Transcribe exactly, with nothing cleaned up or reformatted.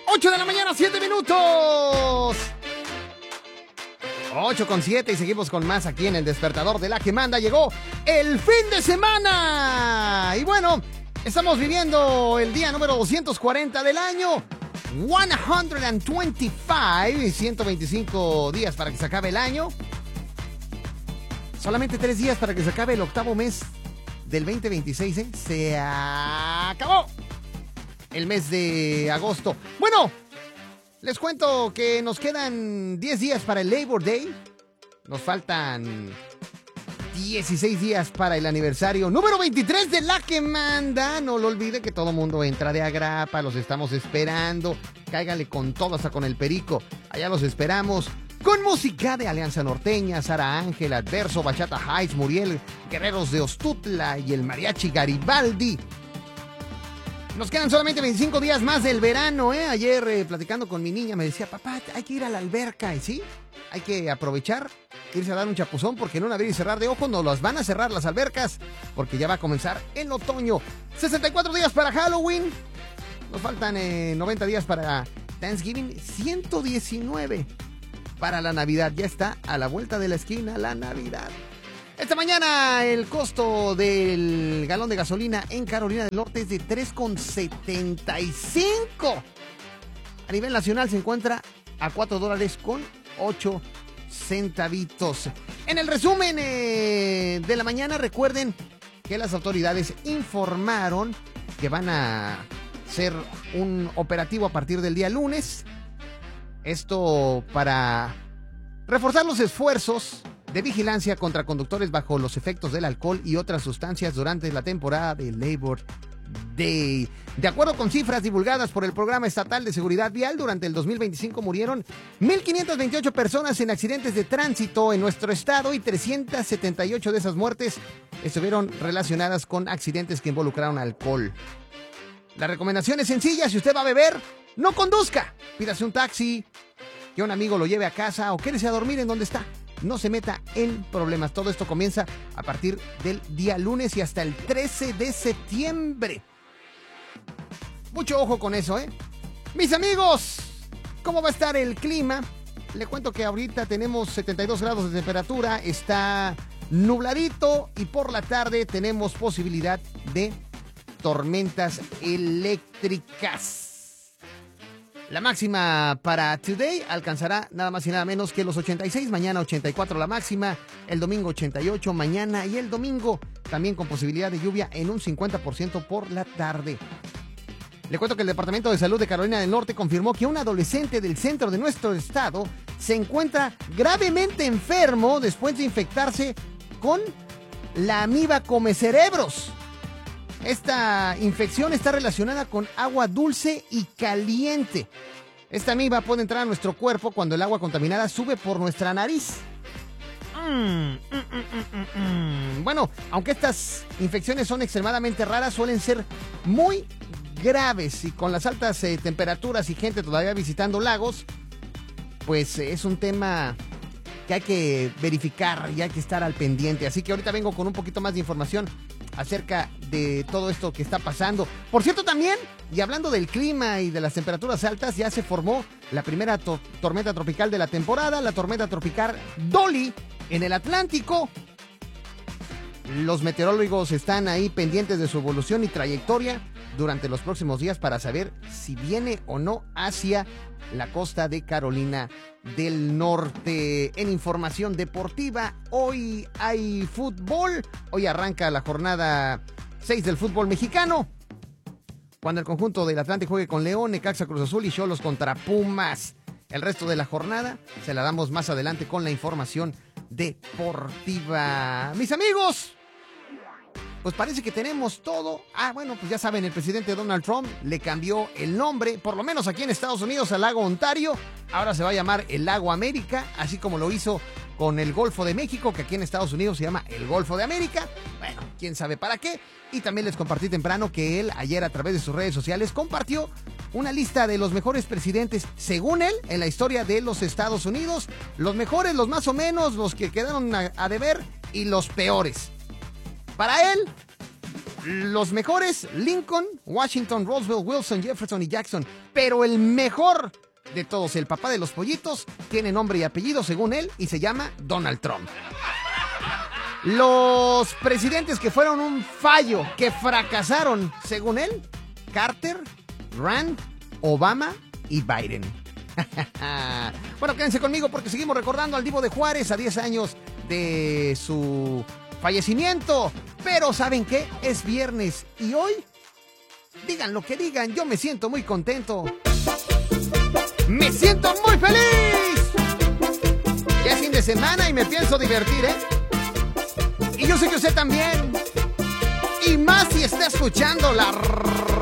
ocho de la mañana, siete minutos. ocho con siete y seguimos con más aquí en el despertador de La que Manda. Llegó el fin de semana. Y bueno, estamos viviendo el día número doscientos cuarenta del año. ciento veinticinco, ciento veinticinco días para que se acabe el año. Solamente tres días para que se acabe el octavo mes del veinte veintiséis, ¿eh? Se acabó el mes de agosto. Bueno, les cuento que nos quedan diez días para el Labor Day. Nos faltan dieciséis días para el aniversario número veintitrés de La que Manda. No lo olvide que todo mundo entra de agrapa. Los estamos esperando. Cáigale con todo, hasta con el perico. Allá los esperamos. Con música de Alianza Norteña, Sara Ángel, Adverso, Bachata Heights, Muriel, Guerreros de Ostutla y el Mariachi Garibaldi. Nos quedan solamente veinticinco días más del verano, ¿eh? Ayer, eh, platicando con mi niña, me decía, papá, hay que ir a la alberca, ¿y sí? Hay que aprovechar, irse a dar un chapuzón, porque en un abrir y cerrar de ojos nos las van a cerrar las albercas, porque ya va a comenzar el otoño. sesenta y cuatro días para Halloween. Nos faltan eh, noventa días para Thanksgiving, ciento diecinueve para la Navidad. Ya está a la vuelta de la esquina la Navidad. Esta mañana el costo del galón de gasolina en Carolina del Norte es de tres con setenta y cinco. A nivel nacional se encuentra a cuatro dólares con ocho centavitos. En el resumen eh, de la mañana, recuerden que las autoridades informaron que van a hacer un operativo a partir del día lunes. Esto para reforzar los esfuerzos de vigilancia contra conductores bajo los efectos del alcohol y otras sustancias durante la temporada de Labor Day. De acuerdo con cifras divulgadas por el Programa Estatal de Seguridad Vial, durante el dos mil veinticinco murieron mil quinientas veintiocho personas en accidentes de tránsito en nuestro estado y trescientas setenta y ocho de esas muertes estuvieron relacionadas con accidentes que involucraron alcohol. La recomendación es sencilla: si usted va a beber, no conduzca. Pídase un taxi, que un amigo lo lleve a casa o quédese a dormir en donde está. No se meta en problemas. Todo esto comienza a partir del día lunes y hasta el trece de septiembre. Mucho ojo con eso, ¿eh? Mis amigos, ¿cómo va a estar el clima? Le cuento que ahorita tenemos setenta y dos grados de temperatura, está nubladito y por la tarde tenemos posibilidad de tormentas eléctricas. La máxima para today alcanzará nada más y nada menos que los ochenta y seis, mañana ochenta y cuatro la máxima, el domingo ochenta y ocho, mañana y el domingo también con posibilidad de lluvia en un cincuenta por ciento por la tarde. Le cuento que el Departamento de Salud de Carolina del Norte confirmó que un adolescente del centro de nuestro estado se encuentra gravemente enfermo después de infectarse con la amiba comecerebros. Esta infección está relacionada con agua dulce y caliente. Esta amiba puede entrar a nuestro cuerpo cuando el agua contaminada sube por nuestra nariz. Mm, mm, mm, mm, mm. Bueno, aunque estas infecciones son extremadamente raras, suelen ser muy graves y con las altas eh, temperaturas y gente todavía visitando lagos, pues eh, es un tema que hay que verificar y hay que estar al pendiente. Así que ahorita vengo con un poquito más de información acerca de todo esto que está pasando. Por cierto, también, y hablando del clima y de las temperaturas altas, ya se formó la primera to- tormenta tropical de la temporada, la tormenta tropical Dolly en el Atlántico. Los meteorólogos están ahí pendientes de su evolución y trayectoria durante los próximos días para saber si viene o no hacia la costa de Carolina del Norte. En información deportiva, hoy hay fútbol. Hoy arranca la jornada seis del fútbol mexicano, cuando el conjunto del Atlante juegue con León, Necaxa, Cruz Azul y Xolos contra Pumas. El resto de la jornada se la damos más adelante con la información deportiva. Mis amigos, pues parece que tenemos todo. Ah, bueno, pues ya saben, el presidente Donald Trump le cambió el nombre, por lo menos aquí en Estados Unidos, al lago Ontario. Ahora se va a llamar el lago América, así como lo hizo con el Golfo de México, que aquí en Estados Unidos se llama el Golfo de América. Bueno, quién sabe para qué. Y también les compartí temprano que él ayer a través de sus redes sociales compartió una lista de los mejores presidentes, según él, en la historia de los Estados Unidos. Los mejores, los más o menos, los que quedaron a, a deber y los peores. Para él, Los mejores, Lincoln, Washington, Roosevelt, Wilson, Jefferson y Jackson. Pero el mejor de todos, el papá de los pollitos, tiene nombre y apellido según él y se llama Donald Trump. Los presidentes que fueron un fallo, que fracasaron según él, Carter, Rand, Obama y Biden. Bueno, quédense conmigo porque seguimos recordando al Divo de Juárez a diez años de su fallecimiento. Pero ¿saben qué? Es viernes y hoy, digan lo que digan, yo me siento muy contento. ¡Me siento muy feliz! Ya es fin de semana y me pienso divertir, ¿eh? Y yo sé que usted también. Y más si está escuchando la